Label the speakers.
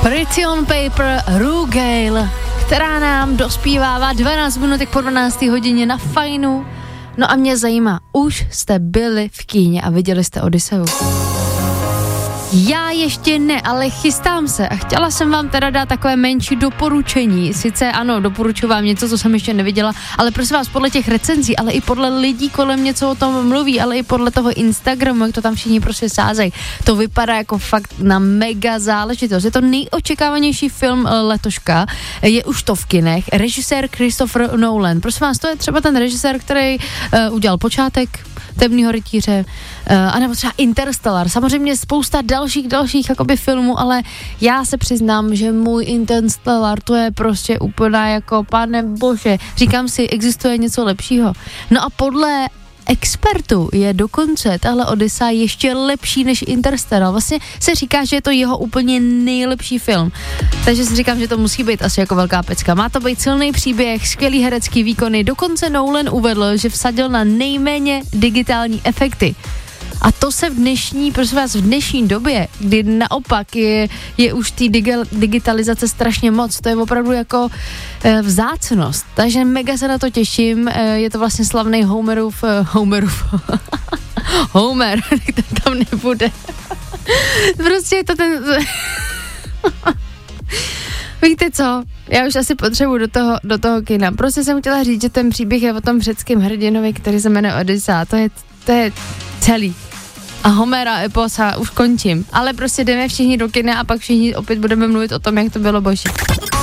Speaker 1: Pretty on Paper, Rugale, která nám dospívává 12 minutek po 12. hodině na Fajnu. No a mě zajímá, už jste byli v kíně a viděli jste Odysseu? Já ještě ne, ale chystám se a chtěla jsem vám teda dát takové menší doporučení. Sice ano, doporučuji vám něco, co jsem ještě neviděla, ale prosím vás, podle těch recenzí, ale i podle lidí kolem něco o tom mluví, ale i podle toho Instagramu, jak to tam všichni prostě sázejí. To vypadá jako fakt na mega záležitost. Je to nejočekávanější film letoška, je už to v kinech. Režisér Christopher Nolan. Prosím vás, to je třeba ten režisér, který udělal Počátek, Temnýho rytíře, anebo třeba Interstellar. Samozřejmě spousta dalších jakoby filmů, ale já se přiznám, že můj Interstellar to je prostě úplně jako, pane bože, říkám si, existuje něco lepšího. No a podle expertů je dokonce tahle Odyssea ještě lepší než Interstellar. Vlastně se říká, že je to jeho úplně nejlepší film. Takže si říkám, že to musí být asi jako velká pecka. Má to být silný příběh, skvělý herecký výkony. Dokonce Nolan uvedl, že vsadil na nejméně digitální efekty. A to se v dnešní době, kdy naopak je už té digitalizace strašně moc, to je opravdu jako vzácnost. Takže mega se na to těším, je to vlastně slavný Homer, ten tam nebude. Prostě je to ten... Víte co, já už asi potřebuji do toho kina. Prostě jsem chtěla říct, že ten příběh je o tom řeckém hrdinovi, který se jmenuje Odyssea. To je celý. A Homera Eposa už končím. Ale prostě jdeme všichni do kina a pak všichni opět budeme mluvit o tom, jak to bylo boží.